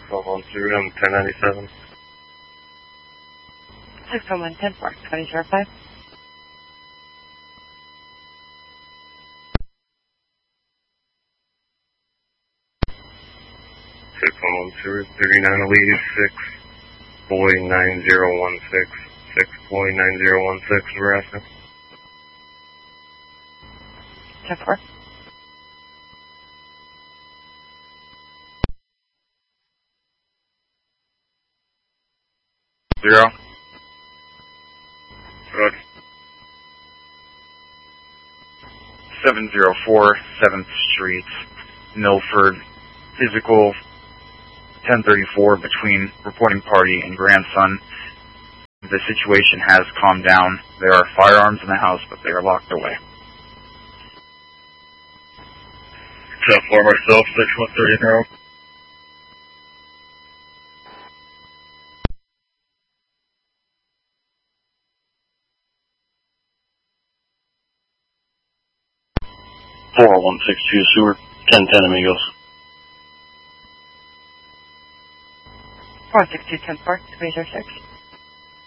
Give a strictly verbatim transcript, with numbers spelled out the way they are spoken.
twelve one two, I'm ten ninety-seven. six one one, ten four, twenty zero five. six one one two, thirty-nine Elite, six boy nine zero one six, six boy nine zero one six, Nebraska. ten four. Zero. Good. seven zero four, seventh Street, Milford. Physical, ten thirty-four between reporting party and grandson. The situation has calmed down. There are firearms in the house, but they are locked away. ten four myself, six one three zero. four one six two, Seward, ten ten Amigos. four six two, ten four, twenty zero six.